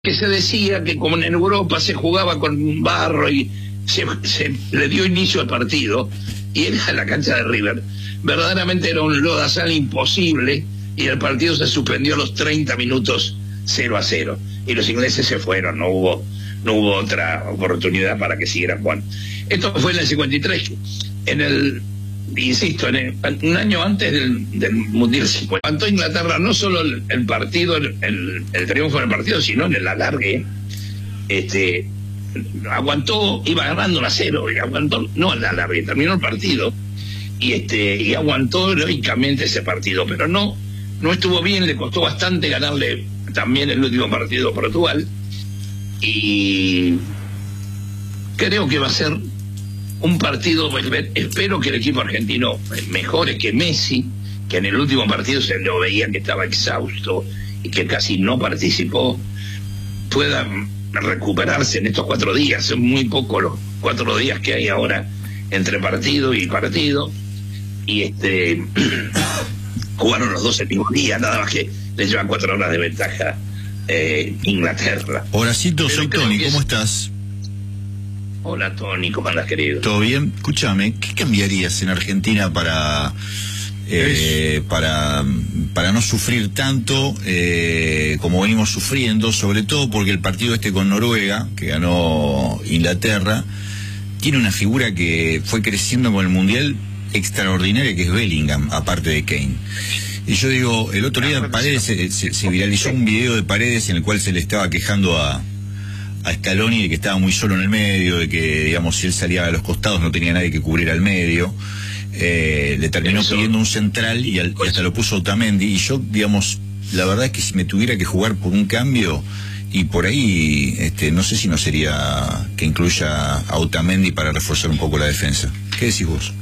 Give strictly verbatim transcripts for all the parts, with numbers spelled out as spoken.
que se decía que como en Europa se jugaba con barro y se, se le dio inicio al partido, y era la cancha de River, verdaderamente era un lodazal imposible, y el partido se suspendió a los treinta minutos cero a cero, y los ingleses se fueron, no hubo no hubo otra oportunidad para que siguiera jugando. Esto fue en el cincuenta y tres, en el, insisto, en el, un año antes del, del Mundial cincuenta. Aguantó Inglaterra no solo el, el partido, el, el, el triunfo en el partido, sino en el alargue. Este, aguantó, iba ganando un a cero, y aguantó, no el alargue, terminó el partido, y este, y aguantó heroicamente ese partido, pero no, no estuvo bien, le costó bastante ganarle también el último partido a Portugal, y creo que va a ser un partido, espero que el equipo argentino mejore, que Messi, que en el último partido se lo veía que estaba exhausto y que casi no participó, pueda recuperarse en estos cuatro días. Son muy pocos los cuatro días que hay ahora entre partido y partido, y este jugaron los dos el mismo día, nada más que le llevan cuatro horas de ventaja eh, Inglaterra. Horacito, soy Tony, ¿cómo es... estás? Hola Tony, ¿cómo andas, querido? ¿Todo bien? Escúchame, ¿qué cambiarías en Argentina para eh, para para no sufrir tanto eh, como venimos sufriendo, sobre todo porque el partido este con Noruega, que ganó Inglaterra, tiene una figura que fue creciendo con el Mundial extraordinaria, que es Bellingham, aparte de Kane? Y yo digo, el otro día Paredes, se, se, se viralizó un video de Paredes en el cual se le estaba quejando a a Scaloni de que estaba muy solo en el medio, de que, digamos, si él salía a los costados no tenía nadie que cubriera el medio. Eh, le terminó Eso. pidiendo un central y, al, y hasta lo puso Otamendi, y yo, digamos, la verdad es que si me tuviera que jugar por un cambio, y por ahí, este, no sé si no sería que incluya a Otamendi para reforzar un poco la defensa. ¿Qué decís vos?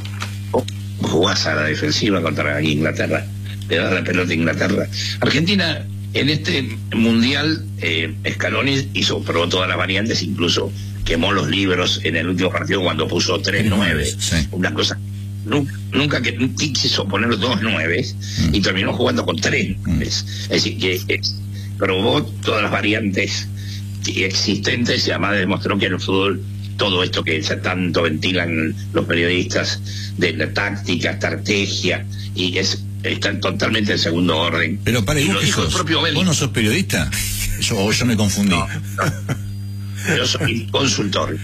Jugás a la defensiva contra Inglaterra, le das la pelota a Inglaterra. Argentina en este mundial, eh, Scaloni hizo, probó todas las variantes, incluso quemó los libros en el último partido cuando puso tres nueve. Sí. Una cosa, nunca, nunca que quiso poner dos nueve, mm. y terminó jugando con tres. Mm. Es, es decir, que eh, probó todas las variantes existentes, y además demostró que en el fútbol todo esto que ya tanto ventilan los periodistas de la táctica, estrategia, y es están totalmente en segundo orden. Pero para, y ¿vos, lo dijo el propio Bellingham. ¿Vos no sos periodista? Yo, o yo me confundí. No, no. Yo soy consultor.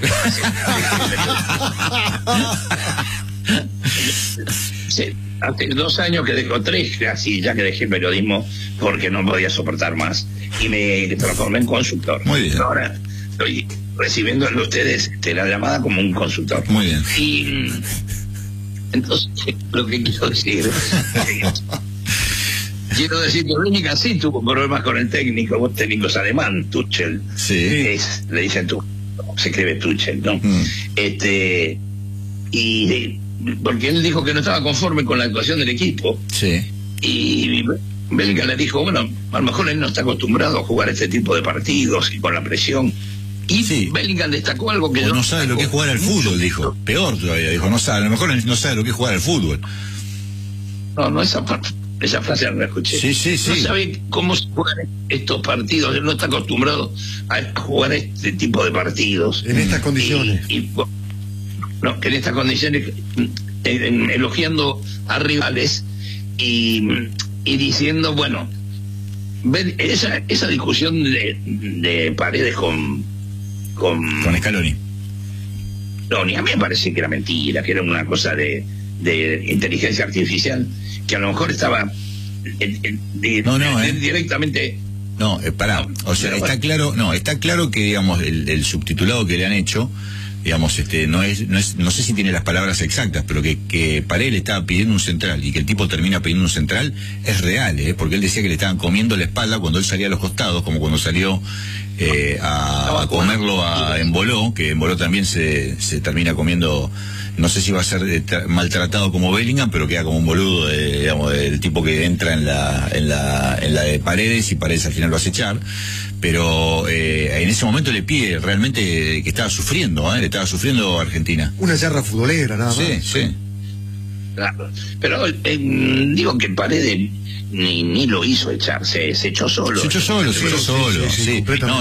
Sí, hace dos años que dejó tres, así ya que dejé el periodismo porque no podía soportar más, y me transformé en consultor. Muy bien. Ahora estoy recibiendo de ustedes este, la llamada como un consultor. Muy bien. Y entonces, lo que quiero decir, quiero decir que Bellingham sí tuvo problemas con el técnico, vos técnicos alemán, Tuchel. Sí. Es, le dicen tú, se escribe Tuchel, ¿no? Mm. Este, y porque él dijo que no estaba conforme con la actuación del equipo. Sí. Y Bellingham le dijo, bueno, a lo mejor él no está acostumbrado a jugar este tipo de partidos y con la presión. Y sí. Bellingham destacó algo que o yo no sabe lo que es jugar al fútbol, dijo. Peor todavía, dijo, no sabe, a lo mejor no sabe lo que es jugar al fútbol. No, no, esa, esa frase no la escuché. Sí, sí, sí. No sabe cómo se juegan estos partidos, él no está acostumbrado a jugar este tipo de partidos. En estas condiciones. Y, y, no, en estas condiciones, en, elogiando a rivales y, y diciendo, bueno, esa, esa discusión de, de Paredes con Con, con Scaloni. No, ni a mí me parece que era mentira, que era una cosa de, de inteligencia artificial, que a lo mejor estaba eh, eh, de, no, no, eh, eh. directamente. No, eh, pará, o sea, está claro, no, está claro que, digamos, el, el subtitulado que le han hecho, digamos, este, no es, no es, no sé si tiene las palabras exactas, pero que, que Paredes le estaba pidiendo un central y que el tipo termina pidiendo un central, es real, ¿eh? Porque él decía que le estaban comiendo la espalda cuando él salía a los costados, como cuando salió eh, a, a comerlo a Emboló, que Emboló también se, se termina comiendo, no sé si va a ser eh, maltratado como Bellingham, pero queda como un boludo, de, digamos, del tipo que entra en la, en la, en la de Paredes, y Paredes al final lo hace echar. Pero eh, en ese momento le pide realmente que estaba sufriendo, ¿eh? Le estaba sufriendo Argentina. Una yarra futbolera, nada más. Sí, sí. Claro. Pero eh, digo que Paredes ni, ni lo hizo echar, se, se echó solo. Se echó solo, se echó solo, sí. sí, sí, sí. No,